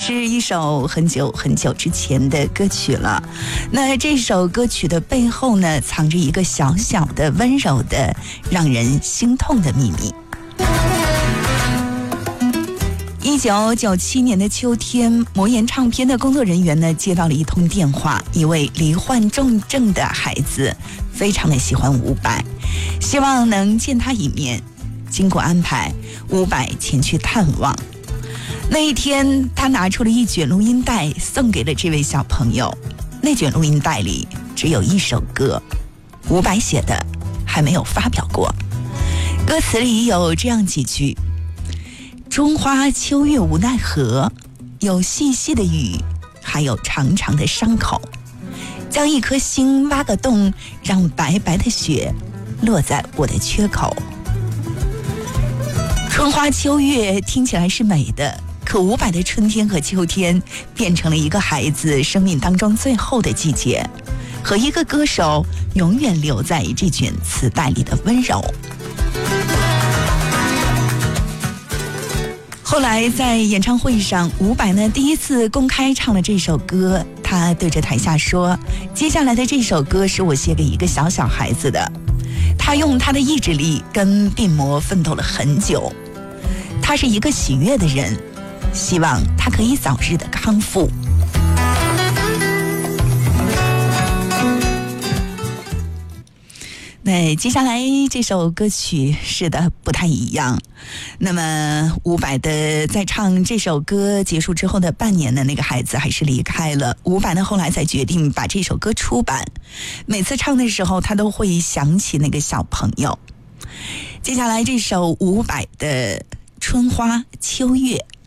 是一首很久很久之前的歌曲了。那这首歌曲的背后呢，藏着一个小小的温柔的让人心痛的秘密。1997年的秋天，魔岩唱片的工作人员呢接到了一通电话，一位罹患重症的孩子非常的喜欢伍佰，希望能见他一面。经过安排，伍佰前去探望。那一天，他拿出了一卷录音带送给了这位小朋友。那卷录音带里只有一首歌，伍佰写的，还没有发表过。歌词里有这样几句：中花秋月无奈何，有细细的雨，还有长长的伤口。将一颗心挖个洞，让白白的雪落在我的缺口。春花秋月听起来是美的，可伍佰的春天和秋天变成了一个孩子生命当中最后的季节，和一个歌手永远留在这卷磁带里的温柔。后来在演唱会上，伍佰呢第一次公开唱了这首歌，他对着台下说：接下来的这首歌是我写给一个小小孩子的，他用他的意志力跟病魔奋斗了很久，他是一个喜悦的人，希望他可以早日的康复。那接下来这首歌曲是的不太一样。那么伍佰的在唱这首歌结束之后的半年呢，那个孩子还是离开了。伍佰呢后来才决定把这首歌出版，每次唱的时候他都会想起那个小朋友。接下来这首伍佰的春花秋月。